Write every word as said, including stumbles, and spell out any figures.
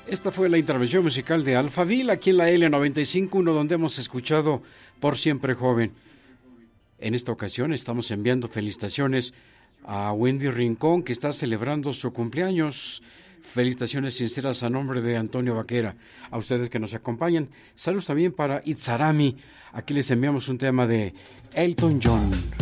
Esta fue la intervención musical de Alphaville aquí en la L noventa y cinco punto uno, donde hemos escuchado Por Siempre Joven. En esta ocasión estamos enviando felicitaciones a Wendy Rincón, que está celebrando su cumpleaños. Felicitaciones sinceras a nombre de Antonio Vaquera. A ustedes que nos acompañan, saludos también para Itzarami. Aquí les enviamos un tema de Elton John.